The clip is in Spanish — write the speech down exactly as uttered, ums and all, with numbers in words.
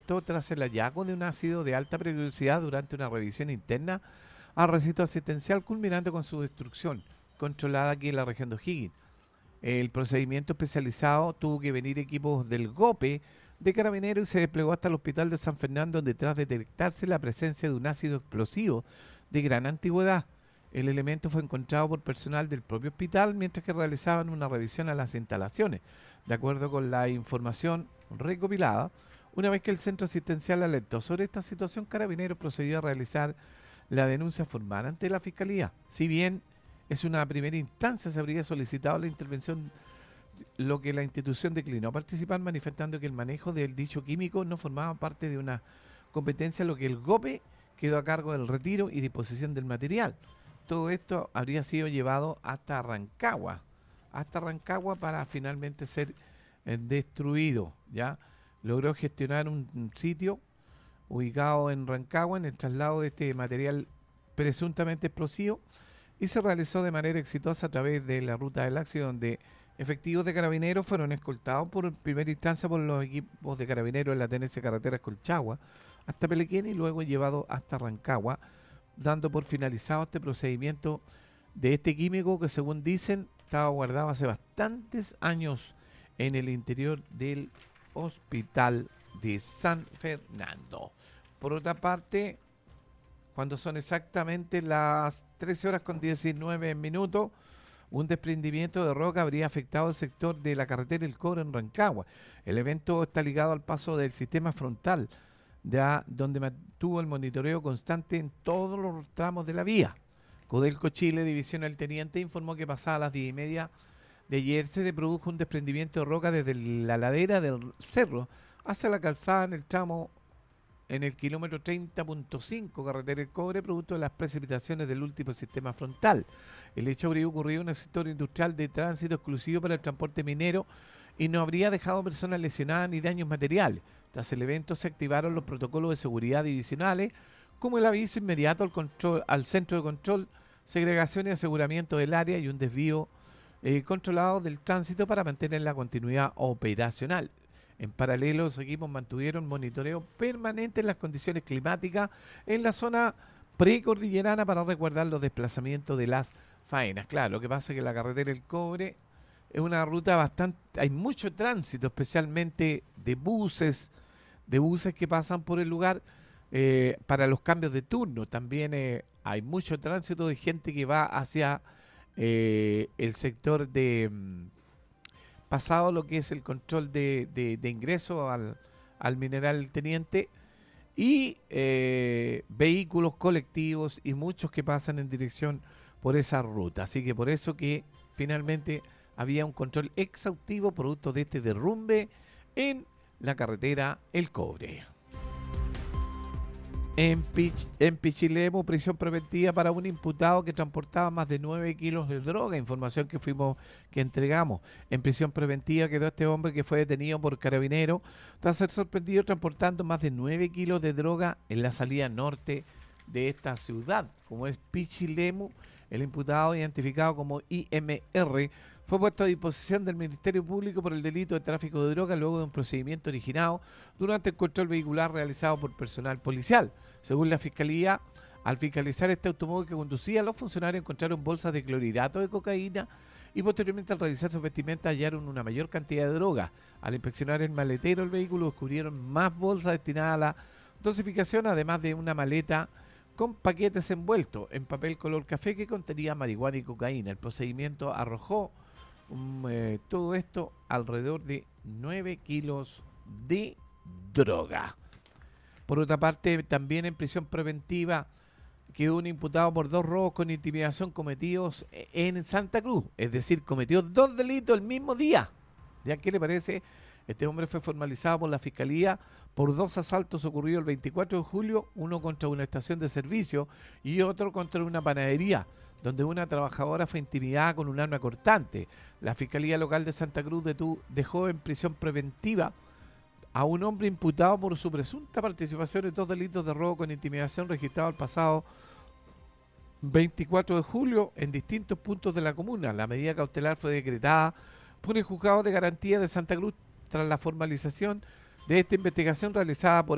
alertó tras el hallazgo de un ácido de alta peligrosidad durante una revisión interna al recinto asistencial, culminando con su destrucción, controlada aquí en la región de O'Higgins. El procedimiento especializado tuvo que venir equipos del GOPE de Carabineros y se desplegó hasta el hospital de San Fernando, donde tras detectarse la presencia de un ácido explosivo de gran antigüedad, el elemento fue encontrado por personal del propio hospital mientras que realizaban una revisión a las instalaciones. De acuerdo con la información recopilada, una vez que el centro asistencial alertó sobre esta situación, Carabineros procedió a realizar la denuncia formal ante la Fiscalía. Si bien es una primera instancia, se habría solicitado la intervención, lo que la institución declinó participar, manifestando que el manejo del dicho químico no formaba parte de una competencia, lo que el GOPE quedó a cargo del retiro y disposición del material. Todo esto habría sido llevado hasta Rancagua, hasta Rancagua para finalmente ser eh, destruido, ¿ya? Logró gestionar un, un sitio ubicado en Rancagua en el traslado de este material presuntamente explosivo y se realizó de manera exitosa a través de la ruta del ácido, donde efectivos de Carabineros fueron escoltados por primera instancia por los equipos de Carabineros en la tenencia carretera Colchagua hasta Pelequén y luego llevado hasta Rancagua, dando por finalizado este procedimiento de este químico que, según dicen, estaba guardado hace bastantes años en el interior del hospital de San Fernando. Por otra parte, cuando son exactamente las trece horas con diecinueve minutos, un desprendimiento de roca habría afectado el sector de la carretera El Cobre en Rancagua. El evento está ligado al paso del sistema frontal, ya donde mantuvo el monitoreo constante en todos los tramos de la vía. Codelco Chile, División El Teniente, informó que pasada las diez y media de ayer se produjo un desprendimiento de roca desde la ladera del cerro hacia la calzada en el tramo en el kilómetro treinta punto cinco, carretera El Cobre, producto de las precipitaciones del último sistema frontal. El hecho habría ocurrido en el sector industrial de tránsito exclusivo para el transporte minero y no habría dejado personas lesionadas ni daños materiales. Tras el evento se activaron los protocolos de seguridad divisionales, como el aviso inmediato al, control, al centro de control, segregación y aseguramiento del área y un desvío eh, controlado del tránsito para mantener la continuidad operacional. En paralelo, los equipos mantuvieron monitoreo permanente en las condiciones climáticas en la zona precordillerana para resguardar los desplazamientos de las faenas. Claro, lo que pasa es que la carretera El Cobre es una ruta bastante, hay mucho tránsito, especialmente de buses, de buses que pasan por el lugar eh, para los cambios de turno. También eh, hay mucho tránsito de gente que va hacia eh, el sector de... pasado lo que es el control de, de, de ingreso al, al mineral Teniente y eh, vehículos colectivos y muchos que pasan en dirección por esa ruta. Así que por eso que finalmente había un control exhaustivo producto de este derrumbe en la carretera El Cobre. En, Pich, en Pichilemu, prisión preventiva para un imputado que transportaba más de nueve kilos de droga, información que fuimos que entregamos. En prisión preventiva quedó este hombre que fue detenido por Carabineros tras ser sorprendido transportando más de nueve kilos de droga en la salida norte de esta ciudad, como es Pichilemu. El imputado, identificado como I M R, fue puesto a disposición del Ministerio Público por el delito de tráfico de droga luego de un procedimiento originado durante el control vehicular realizado por personal policial. Según la Fiscalía, al fiscalizar este automóvil que conducía, los funcionarios encontraron bolsas de clorhidrato de cocaína y posteriormente, al revisar sus vestimentas, hallaron una mayor cantidad de droga. Al inspeccionar el maletero del vehículo, descubrieron más bolsas destinadas a la dosificación, además de una maleta con paquetes envueltos en papel color café que contenía marihuana y cocaína. El procedimiento arrojó um, eh, todo esto alrededor de nueve kilos de droga. Por otra parte, también en prisión preventiva quedó un imputado por dos robos con intimidación cometidos en Santa Cruz. Es decir, cometió dos delitos el mismo día. ¿Ya qué le parece? Este hombre fue formalizado por la Fiscalía por dos asaltos ocurridos el veinticuatro de julio, uno contra una estación de servicio y otro contra una panadería, donde una trabajadora fue intimidada con un arma cortante. La Fiscalía Local de Santa Cruz detu- dejó en prisión preventiva a un hombre imputado por su presunta participación en dos delitos de robo con intimidación registrados el pasado veinticuatro de julio en distintos puntos de la comuna. La medida cautelar fue decretada por el Juzgado de Garantía de Santa Cruz tras la formalización de esta investigación realizada por